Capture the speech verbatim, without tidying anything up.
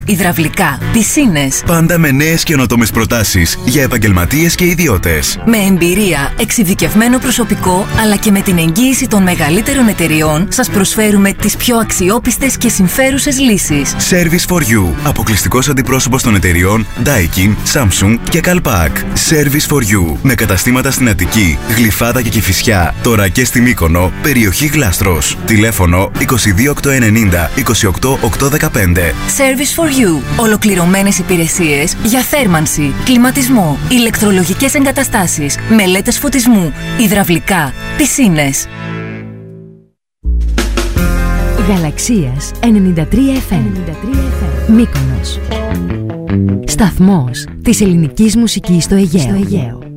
υδραυλικά, πισίνες. Πάντα με νέες καινοτόμες προτάσεις για επαγγελματίες και ιδιώτες. Με εμπειρία, εξειδικευμένο προσωπικό, αλλά και με την εγγύηση των μεγαλύτερων εταιριών, σας προσφέρουμε τις πιο αξιόπιστες και συμφέρουσες λύσεις. Service for You. Αποκλειστικός αντιπρόσωπος των εταιριών Daikin, Samsung και Calpac. Service for You. Με καταστήματα στην Αττική, Γλυφάδα και Κηφισιά. Τώρα και στη Μύκονο, περιοχή Γλάστρος. Τηλέφωνο είκοσι δύο οκτακόσια ενενήντα είκοσι οκτώ οκτακόσια δεκαπέντε. Service for You. Ολοκληρωμένες υπηρεσίες για θέρμανση, κλιματισμό, ηλεκτρολογικές εγκαταστάσεις, μελέτες φωτισμού, υδραυλικά, πισίνες. Γαλαξίας ενενήντα τρία εφ εμ Μύκονος. Σταθμός της ελληνικής μουσικής στο Αιγαίο.